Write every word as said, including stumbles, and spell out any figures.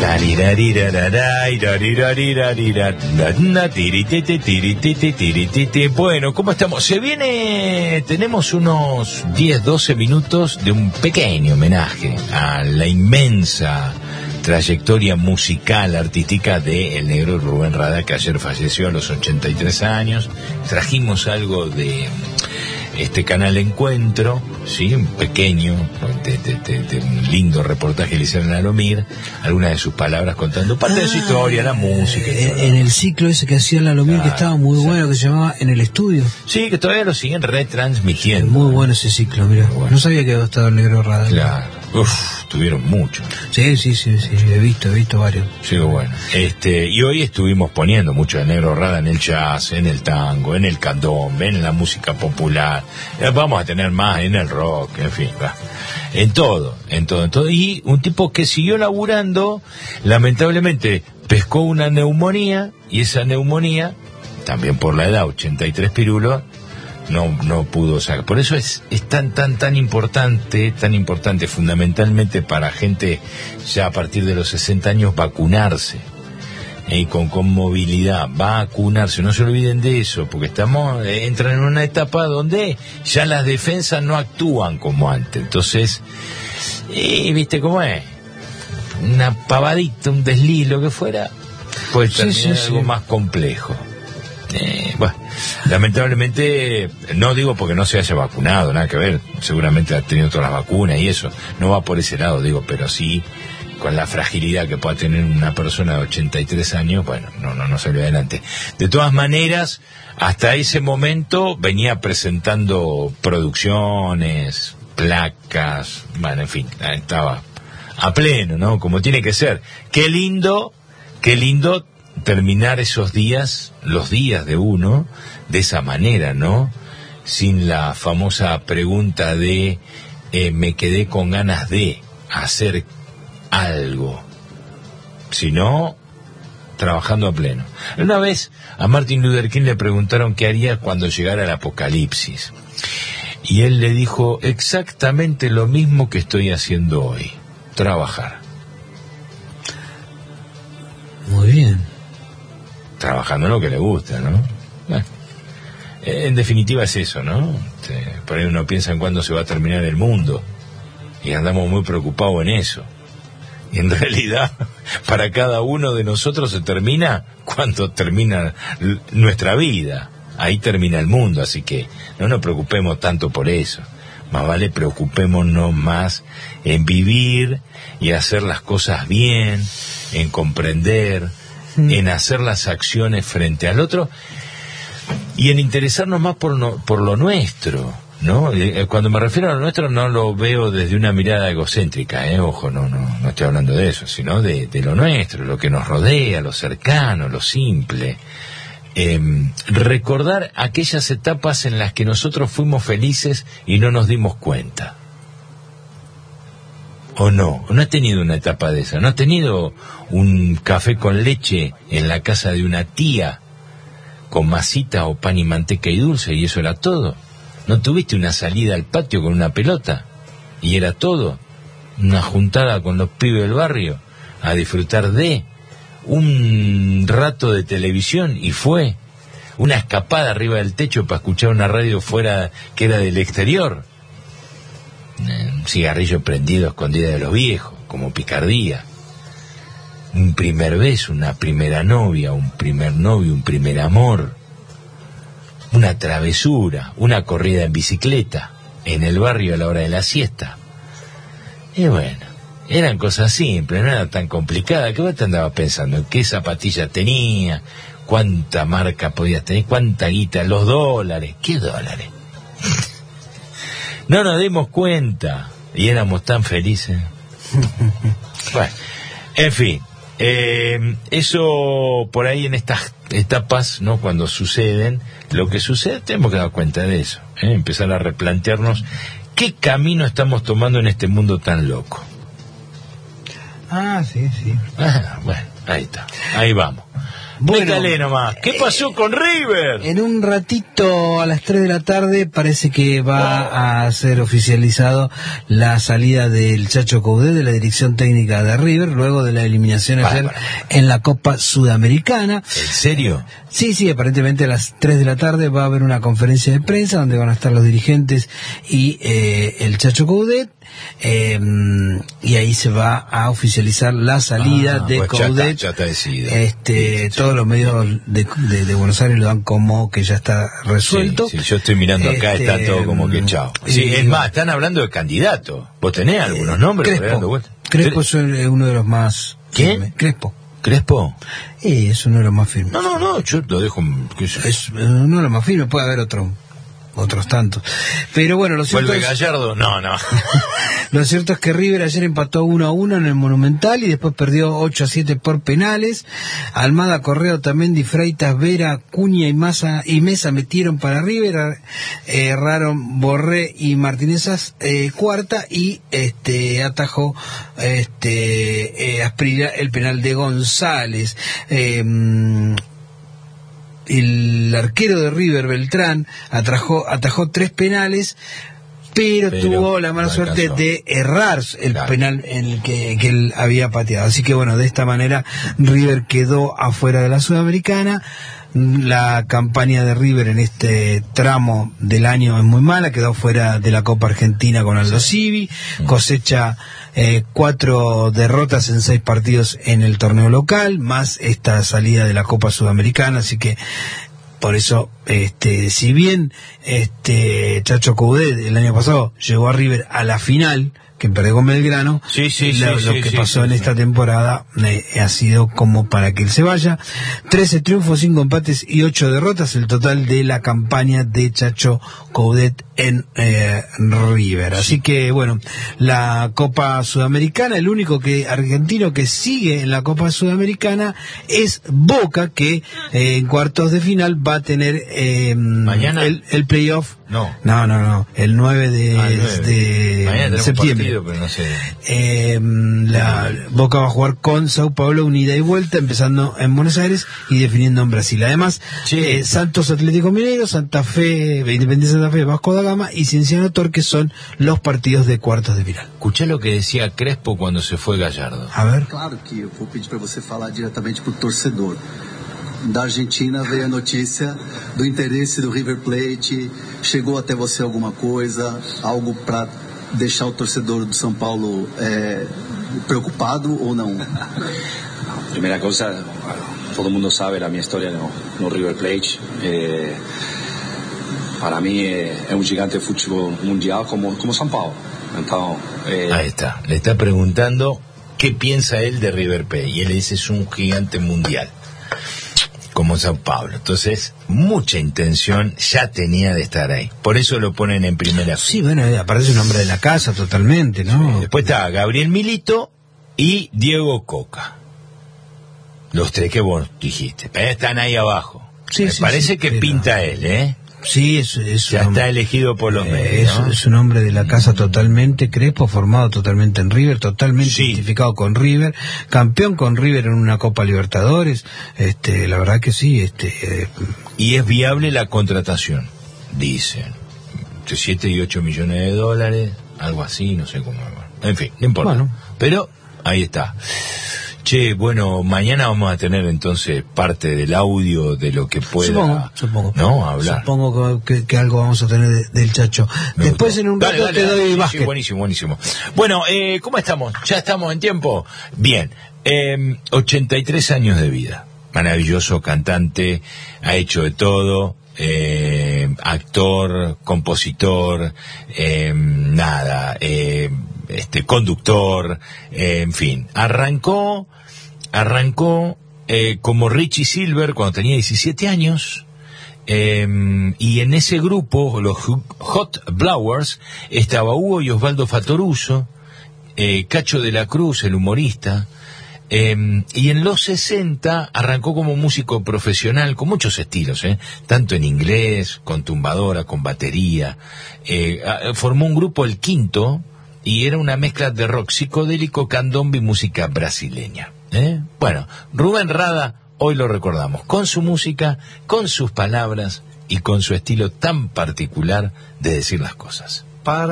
Bueno, ¿cómo estamos? Se viene, tenemos unos diez, doce minutos de un pequeño homenaje a la inmensa trayectoria musical, artística de el negro Rubén Rada, que ayer falleció a los ochenta y tres años. Trajimos algo de este canal Encuentro, sí, un pequeño, de, de, de, de un lindo reportaje que le hicieron a Lomir, algunas de sus palabras contando parte ah, de su historia, la música. En, en el ciclo ese que hacía la Lomir, claro, que estaba muy bueno, que se llamaba En el Estudio. Sí, que todavía lo siguen retransmitiendo. Muy bueno ese ciclo, mira. Bueno. No sabía que había estado el negro Rada. Claro. Uf, tuvieron mucho. Sí, sí, sí, sí, he visto, he visto varios. Sí, bueno. Este, y hoy estuvimos poniendo mucho de negro Rada en el jazz, en el tango, en el candombe, en la música popular. Eh, vamos a tener más en el rock, en fin, va. En todo, en todo, en todo. Y un tipo que siguió laburando, lamentablemente pescó una neumonía, y esa neumonía, también por la edad, ochenta y tres pirulos, no no pudo sacar. Por eso es, es tan tan tan importante, tan importante fundamentalmente para gente ya a partir de los sesenta años vacunarse, y eh, con, con movilidad, vacunarse, no se olviden de eso, porque estamos, eh, entran en una etapa donde ya las defensas no actúan como antes. Entonces, eh, ¿viste cómo es? Una pavadita, un desliz, lo que fuera, puede terminar sí, sí, algo sí. más complejo. Eh, bueno, lamentablemente, no digo porque no se haya vacunado, nada que ver, seguramente ha tenido todas las vacunas y eso, no va por ese lado, digo, pero sí con la fragilidad que pueda tener una persona de ochenta y tres años, bueno, no, no, no salió adelante. De todas maneras, hasta ese momento venía presentando producciones, placas, bueno, en fin, estaba a pleno, ¿no? Como tiene que ser. Qué lindo, qué lindo terminar esos días, los días de uno, de esa manera, ¿no? Sin la famosa pregunta de eh, me quedé con ganas de hacer algo, sino trabajando a pleno. Una vez a Martin Luther King le preguntaron qué haría cuando llegara el apocalipsis, y él le dijo exactamente lo mismo que estoy haciendo hoy: trabajar. Muy bien. Trabajando en lo que le gusta, ¿no? Bueno, en definitiva es eso, ¿no? Por ahí uno piensa en cuándo se va a terminar el mundo y andamos muy preocupados en eso. Y en realidad, para cada uno de nosotros se termina cuando termina nuestra vida. Ahí termina el mundo, así que no nos preocupemos tanto por eso. Más vale preocupémonos más en vivir y hacer las cosas bien, en comprender, en hacer las acciones frente al otro y en interesarnos más por, no, por lo nuestro, ¿no? Cuando me refiero a lo nuestro no lo veo desde una mirada egocéntrica, ¿eh? Ojo, no, no, no estoy hablando de eso, sino de, de lo nuestro, lo que nos rodea, lo cercano, lo simple. Eh, recordar aquellas etapas en las que nosotros fuimos felices y no nos dimos cuenta. ¿O no? ¿No has tenido una etapa de esa? ¿No has tenido un café con leche en la casa de una tía con masita o pan y manteca y dulce y eso era todo? ¿No tuviste una salida al patio con una pelota y era todo? ¿Una juntada con los pibes del barrio a disfrutar de un rato de televisión y fue una escapada arriba del techo para escuchar una radio fuera que era del exterior? Un cigarrillo prendido a escondida de los viejos, como picardía. Un primer beso, una primera novia, un primer novio, un primer amor. Una travesura, una corrida en bicicleta, en el barrio a la hora de la siesta. Y bueno, eran cosas simples, no era tan complicada. ¿Qué vos te andabas pensando? ¿Qué zapatilla tenía? ¿Cuánta marca podías tener? ¿Cuánta guita? ¿Los dólares? ¿Qué dólares? No nos dimos cuenta y éramos tan felices. Bueno, en fin, eh, eso por ahí en estas etapas, ¿no? Cuando suceden, lo que sucede, tenemos que dar cuenta de eso, ¿eh? Empezar a replantearnos qué camino estamos tomando en este mundo tan loco. Ah, sí, sí. Ah, bueno, ahí está, ahí vamos. Bueno, déjale nomás. ¿Qué pasó con River? En un ratito, a las tres de la tarde, parece que va oh. a ser oficializado la salida del Chacho Coudet de la dirección técnica de River, luego de la eliminación ayer en la Copa Sudamericana. ¿En serio? Sí, sí, aparentemente a las tres de la tarde va a haber una conferencia de prensa donde van a estar los dirigentes y eh, el Chacho Coudet. Eh, y ahí se va a oficializar la salida ah, de pues Coudet. Ya está, ya está decidido. Este, sí, todos sí. los medios de, de, de Buenos Aires lo dan como que ya está resuelto. Sí, sí, yo estoy mirando acá, este, está todo como que chao. Sí, eh, es más, están hablando de candidatos. ¿Vos tenés algunos nombres? Crespo, Crespo es uno de los más... ¿Quién? Firme. Crespo. ¿Crespo? Sí, es uno de los más firmes. No, no, no, yo lo dejo... Es, es uno de los más firmes, puede haber otro... otros tantos. Pero bueno, lo cierto ¿Vuelve es... Gallardo? No, no. Lo cierto es que River ayer empató uno a uno en el Monumental y después perdió ocho a siete por penales. Almada, Correo, Tamendi, Freitas, Vera, Cuña y Massa y Mesa metieron para River, eh, erraron Borré y Martínez eh, cuarta y este atajó este eh, Asprilla el penal de González. Eh, El arquero de River, Beltrán, atajó, atajó tres penales, pero, pero tuvo la mala suerte caso. de errar el claro. penal en el que, que él había pateado. Así que bueno, de esta manera River quedó afuera de la Sudamericana. La campaña de River en este tramo del año es muy mala, quedó fuera de la Copa Argentina con Aldo Civi, cosecha eh, cuatro derrotas en seis partidos en el torneo local, más esta salida de la Copa Sudamericana, así que por eso, este, si bien este Chacho Coudet el año pasado llegó a River a la final, que perdió con Belgrano, sí, sí, lo, sí, lo sí, que sí, pasó sí, en sí. esta temporada eh, ha sido como para que él se vaya. trece triunfos, cinco empates y ocho derrotas, el total de la campaña de Chacho Coudet en eh, River. Así que bueno, la Copa Sudamericana, el único que argentino que sigue en la Copa Sudamericana es Boca, que eh, en cuartos de final va a tener eh, mañana el, el playoff. No, no, no, no, el nueve de, ah, el nueve. de septiembre. Partido, pero no sé. Eh, la Boca va a jugar con Sao Paulo, una ida y vuelta, empezando en Buenos Aires y definiendo en Brasil. Además, sí. eh, Santos Atlético Mineiro, Santa Fe, Independiente Santa Fe, Vasco da Gama y Cienciano Torque son los partidos de cuartos de final. Escuché lo que decía Crespo cuando se fue Gallardo. A ver. Claro que eu vou pedir para você falar diretamente pro torcedor. Da Argentina veio a notícia do interesse do River Plate. Chegou até você alguma coisa, algo para deixar o torcedor do São Paulo eh, preocupado ou não? Primeira coisa, todo mundo sabe a minha história no, no River Plate. Eh, para mim é, é um gigante de futebol mundial como, como São Paulo. Então, eh... Ahí está, le está preguntando qué piensa él de River Plate y él dice es un gigante mundial como Sao Paulo. Entonces, mucha intención ya tenía de estar ahí. Por eso lo ponen en primera fila. Sí, bueno, aparece un hombre de la casa totalmente, ¿no? Sí, después está Gabriel Milito y Diego Coca. Los tres que vos dijiste. Pero están ahí abajo. Sí, Me sí, parece sí, que pero... pinta él, ¿eh? Sí, es, es ya un, está elegido por los eh, medios, ¿no? es, es un hombre de la casa totalmente, Crespo, formado totalmente en River, totalmente sí. identificado con River, campeón con River en una Copa Libertadores, este, la verdad que sí, este. Eh, y es viable la contratación, dicen, entre siete y ocho millones de dólares, algo así, no sé cómo, en fin, no importa. Bueno. Pero ahí está. Che, bueno, mañana vamos a tener entonces parte del audio de lo que pueda, supongo, supongo, ¿no? Hablar. Supongo que, que algo vamos a tener de, del Chacho. Me Después gustó. En un rato dale, dale, te doy dale, sí, básquet. Sí, buenísimo, buenísimo. Bueno, eh, ¿cómo estamos? ¿Ya estamos en tiempo? Bien, eh, ochenta y tres años de vida. Maravilloso cantante, ha hecho de todo. Eh, actor, compositor, eh, nada, eh, este conductor, eh, en fin, arrancó, arrancó eh, como Richie Silver cuando tenía diecisiete años, eh, y en ese grupo, los Hot Blowers, estaba Hugo y Osvaldo Fattoruso, eh, Cacho de la Cruz, el humorista. Eh, y en los sesenta arrancó como músico profesional con muchos estilos, eh, tanto en inglés, con tumbadora, con batería. Eh, formó un grupo, El Quinto, y era una mezcla de rock psicodélico, candombe y música brasileña. ¿eh? Bueno, Rubén Rada, hoy lo recordamos, con su música, con sus palabras y con su estilo tan particular de decir las cosas. Para